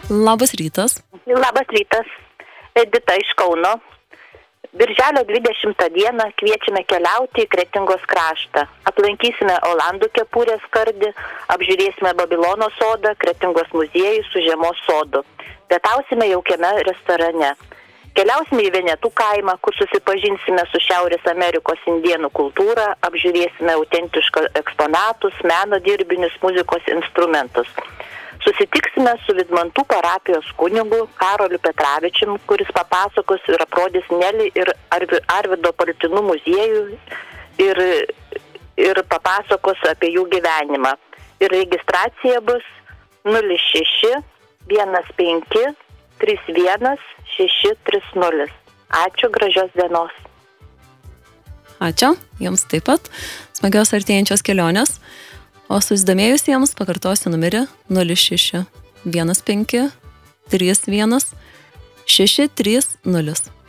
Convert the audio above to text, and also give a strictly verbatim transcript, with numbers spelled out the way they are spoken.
Labas rytas. Labas rytas, Edita iš Kauno. Birželio dvidešimtą dieną kviečiame keliauti į Kretingos kraštą. Aplankysime Olandų kepurės skardį, apžiūrėsime Babilono sodą, Kretingos muziejų su žiemos sodu. Pietausime jaukiame restorane. Keliausime į Venetų kaimą, kur susipažinsime su Šiaurės Amerikos indėnų kultūra, apžiūrėsime autentiškus eksponatus, meno dirbinius, muzikos instrumentus. Susitiksime su Vidmantų parapijos kunigu Karoliu Petravičium, kuris papasakos ir aprodys Nelį ir Arvydo Paltinų muziejų ir, ir papasakos apie jų gyvenimą. Ir registracija bus nulis šeši vienas penki trys vienas šeši trys nulis. Ačiū, gražios dienos. Ačiū, jums taip pat. Smagios artėjančios kelionės. O susidomėjusiems pakartosiu numerį nulis šeši vienas penki trys vienas šeši trys nulis.